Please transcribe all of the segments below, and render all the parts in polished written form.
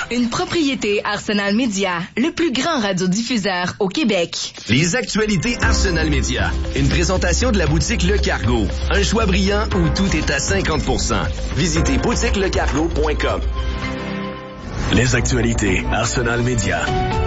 Une propriété Arsenal Média, le plus grand radiodiffuseur au Québec. Les actualités Arsenal Média. Une présentation de la boutique Le Cargo. Un choix brillant où tout est à 50%. Visitez boutiquelecargo.com. Les actualités Arsenal Média.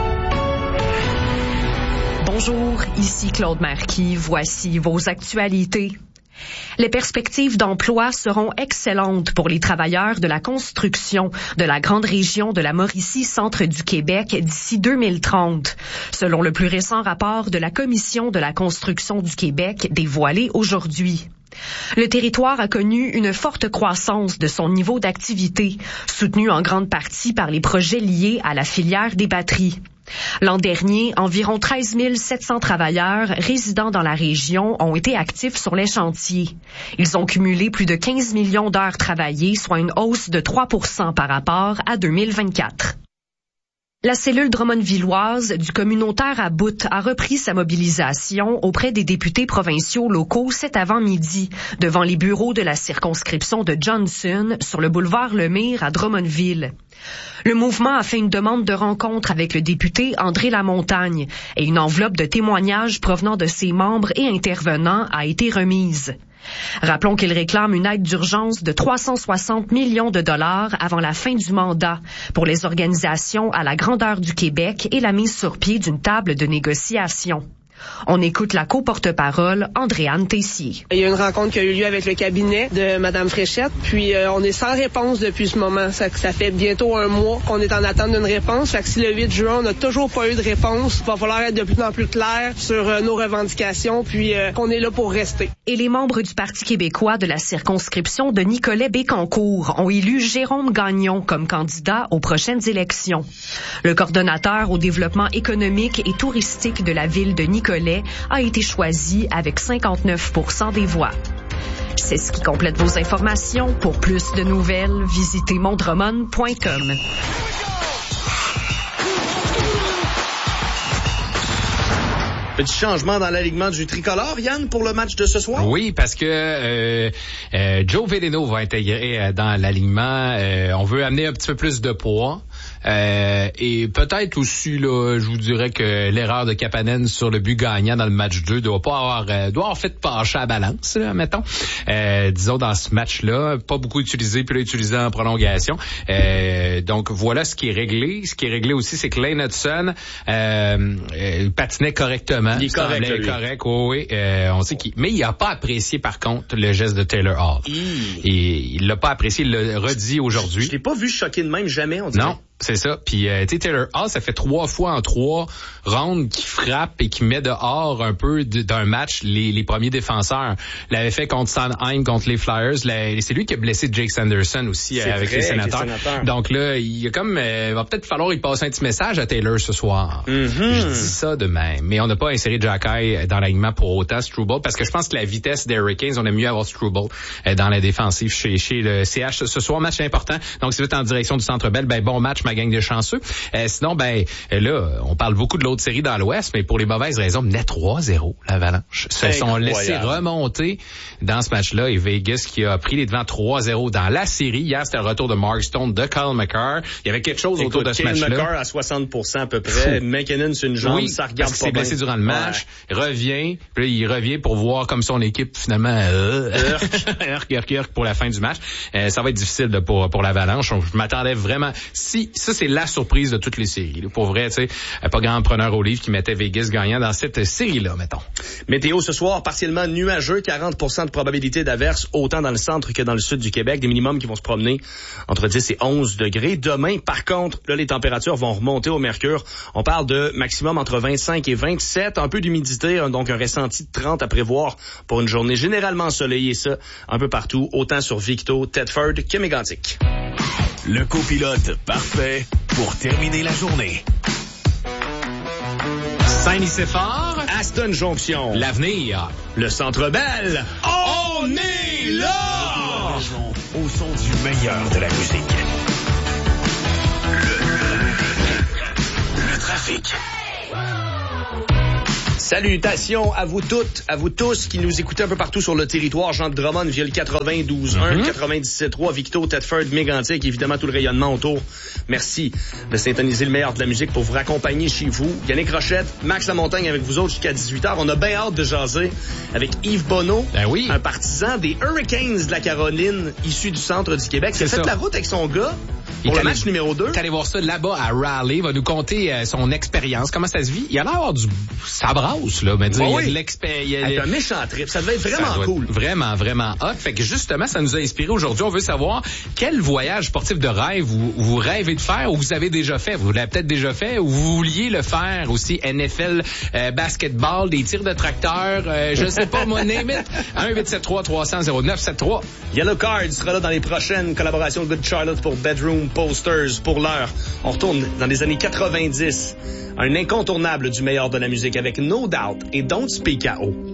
Bonjour, ici Claude Marquis. Voici vos actualités. Les perspectives d'emploi seront excellentes pour les travailleurs de la construction de la grande région de la Mauricie centre du Québec d'ici 2030, selon le plus récent rapport de la Commission de la construction du Québec dévoilé aujourd'hui. Le territoire a connu une forte croissance de son niveau d'activité, soutenu en grande partie par les projets liés à la filière des batteries. L'an dernier, environ 13 700 travailleurs résidant dans la région ont été actifs sur les chantiers. Ils ont cumulé plus de 15 millions d'heures travaillées, soit une hausse de 3% par rapport à 2024. La cellule drummondvilloise du communautaire à Bout a repris sa mobilisation auprès des députés provinciaux locaux cet avant-midi devant les bureaux de la circonscription de Johnson sur le boulevard Lemire à Drummondville. Le mouvement a fait une demande de rencontre avec le député André Lamontagne et une enveloppe de témoignages provenant de ses membres et intervenants a été remise. Rappelons qu'il réclame une aide d'urgence de 360 millions de dollars avant la fin du mandat pour les organisations à la grandeur du Québec et la mise sur pied d'une table de négociation. On écoute la co-porte-parole, Andréane Tessier. Il y a une rencontre qui a eu lieu avec le cabinet de Mme Fréchette, puis on est sans réponse depuis ce moment. Ça fait bientôt un mois qu'on est en attente d'une réponse. Fait que si le 8 juin, on n'a toujours pas eu de réponse, il va falloir être de plus en plus clair sur nos revendications, puis qu'on est là pour rester. Et les membres du Parti québécois de la circonscription de Nicolet-Bécancour ont élu Jérôme Gagnon comme candidat aux prochaines élections. Le coordonnateur au développement économique et touristique de la ville de Nicolet a été choisi avec 59% des voix. C'est ce qui complète vos informations. Pour plus de nouvelles, visitez mondromon.com. Petit changement dans l'alignement du tricolore, Yann, pour le match de ce soir? Oui, parce que Joe Veleno va intégrer dans l'alignement. On veut amener un petit peu plus de poids. Et peut-être aussi, là, je vous dirais que l'erreur de Kapanen sur le but gagnant dans le match 2 doit avoir fait pencher à la balance, là, mettons. Disons, dans ce match-là, pas beaucoup utilisé, puis là, utilisé en prolongation. Donc, voilà ce qui est réglé. Ce qui est réglé aussi, c'est que Lane Hudson patinait correctement. Il est correct, correct, oui. On sait mais il a pas apprécié, par contre, le geste de Taylor Hall. Et il l'a pas apprécié, il l'a redit aujourd'hui. Je l'ai pas vu choquer de même, jamais, on dirait. Non. C'est ça. Puis, tu sais, Taylor Hall, ça fait 3 fois en 3 rounds qu'il frappe et qu'il met dehors un peu d'un match les premiers défenseurs. Il l'avait fait contre Sanheim, contre les Flyers. C'est lui qui a blessé Jake Sanderson aussi avec les Sénateurs. Donc là, il y a va peut-être falloir y passer un petit message à Taylor ce soir. Je dis ça de même. Mais on n'a pas inséré Jacky dans l'alignement pour autant Struble parce que je pense que la vitesse des Hurricanes, on aime mieux avoir Struble dans la défensive chez le CH ce soir. Match important. Donc, si vous êtes en direction du Centre Bell, bon match, ma gang de chanceux. Sinon, là, on parle beaucoup de l'autre série dans l'Ouest, mais pour les mauvaises raisons, menait 3-0, l'Avalanche. Se sont laissés remonter dans ce match-là et Vegas qui a pris les devants 3-0 dans la série. Hier, c'était le retour de Mark Stone, de Kyle McCarr. Il y avait quelque chose autour de ce match-là. McCarr à 60% à peu près. McKinnon sur une jambe, ça regarde pas bien. Il s'est blessé durant le match. Revient. Puis là, il revient pour voir comme son équipe, finalement, pour la fin du match. Ça va être difficile pour l'Avalanche. Je m'attendais vraiment... Ça, c'est la surprise de toutes les séries. Pour vrai, tu sais, pas grand preneur au livre qui mettait Vegas gagnant dans cette série-là, mettons. Météo ce soir, partiellement nuageux, 40% de probabilité d'averse, autant dans le centre que dans le sud du Québec. Des minimums qui vont se promener entre 10 et 11 degrés. Demain, par contre, là, les températures vont remonter au mercure. On parle de maximum entre 25 et 27. Un peu d'humidité, donc un ressenti de 30 à prévoir pour une journée généralement ensoleillée, ça, un peu partout, autant sur Victo, Thetford que Mégantic. Le copilote parfait pour terminer la journée. Saint-Nicéphore, Aston Jonction, l'avenir, le Centre Bell. On est là! Au son du meilleur de la musique. Le trafic. Salutations à vous toutes, à vous tous qui nous écoutez un peu partout sur le territoire. Jean de Drummond via le 92.1, 97.3, Victo, Thetford, Mégantic, évidemment tout le rayonnement autour. Merci de syntoniser le meilleur de la musique pour vous raccompagner chez vous. Yannick Rochette, Max Lamontagne avec vous autres jusqu'à 18h. On a bien hâte de jaser avec Yves Bonneau, un partisan des Hurricanes de la Caroline, issu du centre du Québec. Il a fait la route avec son gars pour le match numéro 2. T'es allé voir ça là-bas à Raleigh, il va nous conter son expérience, comment ça se vit. Il a l'air d'avoir ça brasse, là. Mais dire, il y a de l'expérience. Avec un méchant trip. Ça devait être vraiment cool. Vraiment, vraiment hot. Fait que justement, ça nous a inspiré aujourd'hui. On veut savoir quel voyage sportif de rêve vous rêvez de faire ou vous avez déjà fait. Vous l'avez peut-être déjà fait ou vous vouliez le faire aussi. NFL, basketball, des tirs de tracteur, je sais pas, mon name it. 1-873-300-0973. Yellow Card sera là dans les prochaines collaborations de Good Charlotte pour Bedroom Posters. Pour l'heure, on retourne dans les années 90. Un incontournable du meilleur de la musique avec No Doubt et Don't Speak Out.